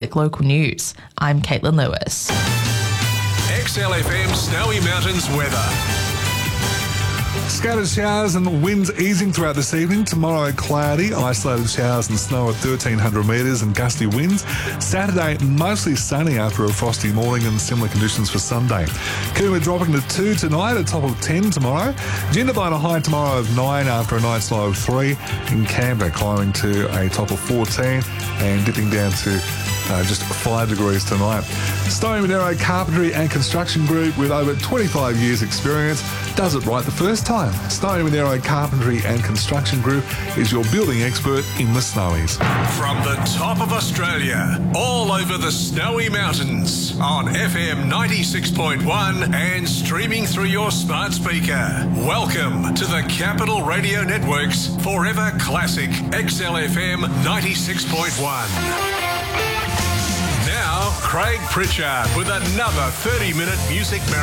quick local news. I'm Caitlin Lewis. XLFM Snowy Mountains weather. Scattered showers and winds easing throughout this evening. Tomorrow, cloudy, isolated showers and snow at 1,300 metres and gusty winds. Saturday, mostly sunny after a frosty morning and similar conditions for Sunday. Coomera dropping to 2 tonight, a top of 10 tomorrow. Jindabyne a high tomorrow of 9 after a night's low of 3. In Canberra, climbing to a top of 14 and dipping down to just 5 degrees tonight. Snowy Monero Carpentry and Construction Group, with over 25 years experience, does it right the first time. Snowy Monero Carpentry and Construction Group is your building expert in the Snowies. From the top of Australia, all over the Snowy Mountains, on FM 96.1 and streaming through your smart speaker. Welcome to the Capital Radio Network's Forever Classic XLFM 96.1. Now, Craig Pritchard with another 30-minute music marathon.